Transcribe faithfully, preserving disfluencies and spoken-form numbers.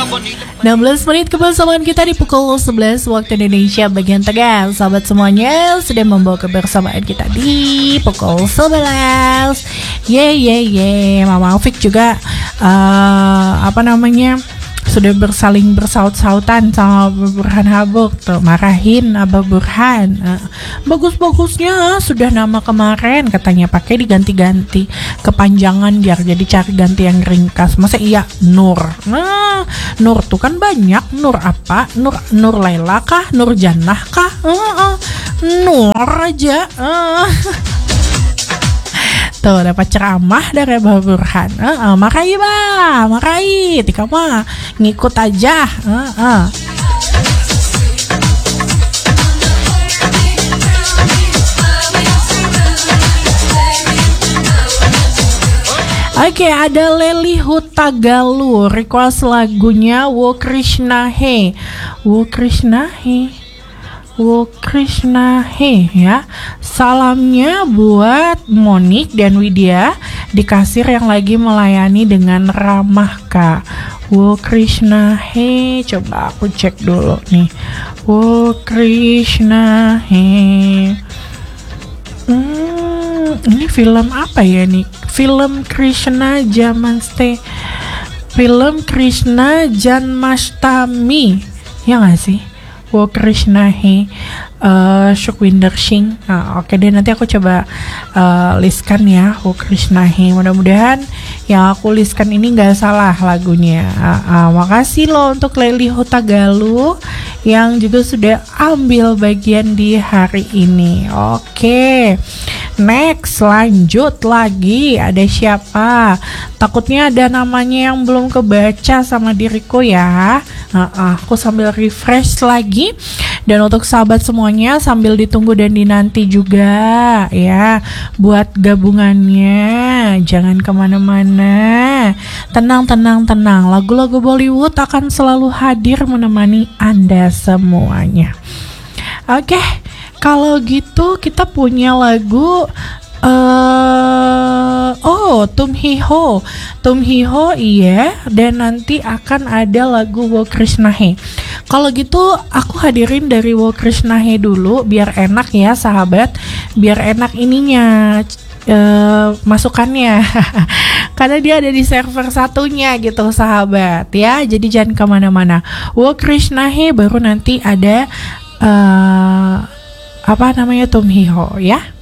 enam belas menit kebersamaan kita di pukul sebelas waktu Indonesia bagian tengah. Sahabat semuanya sudah membawa kebersamaan kita di pukul sebelas. Ye ye ye. Mama Afik juga uh, apa namanya sudah bersaling bersaut-sautan sama Burhan Habuk tuh, marahin Abah Burhan. Uh, bagus-bagusnya sudah nama kemarin katanya pakai diganti-ganti kepanjangan biar jadi cari ganti yang ringkas. Masa iya Nur? Nah, Nur tuh kan banyak. Nur apa? Nur Nur Laila kah? Nur Jannah kah? Uh, uh, Nur aja. Uh. Tuh dapat ceramah dari Abah Burhan. Uh, uh, makai bah, makai. Tika mah ngikut aja. Uh, uh. Oke, okay, ada Leli Hutagalu request lagunya Wo Krishna He. Wo Krishna He. Wo Krishna He ya. Salamnya buat Monik dan Widya di kasir yang lagi melayani dengan ramah Kak. Wo Krishna He. Coba aku cek dulu nih. Wo Krishna He. Hmm, ini film apa ya nih? Film Krishna Jamaste. Film Krishna Janmashtami. Ya gak sih? Wo Krishna He, uh, Sukhwinder Singh. Nah, oke okay deh, nanti aku coba uh, listkan ya Wo Krishna He. Mudah-mudahan yang aku listkan ini nggak salah lagunya. Uh, uh, makasih loh untuk Leli Hutagalu yang juga sudah ambil bagian di hari ini. Oke, okay. Next, lanjut lagi. Ada siapa? Takutnya ada namanya yang belum kebaca sama diriku ya. Uh, uh, aku sambil refresh lagi. Dan untuk sahabat semuanya sambil ditunggu dan dinanti juga ya buat gabungannya. Jangan kemana-mana. Tenang, tenang, tenang. Lagu-lagu Bollywood akan selalu hadir menemani Anda semuanya. Oke, okay. Kalau gitu kita punya lagu uh, oh Tum Hi Ho, Tum Hi Ho iya, dan nanti akan ada lagu Wo Krishna He. Kalau gitu aku hadirin dari Wo Krishna He dulu biar enak ya sahabat, biar enak ininya uh, masukannya. Karena dia ada di server satunya gitu sahabat ya. Jadi jangan kemana-mana. Wo Krishna He baru nanti ada uh, apa namanya Tum Hi Ho ya.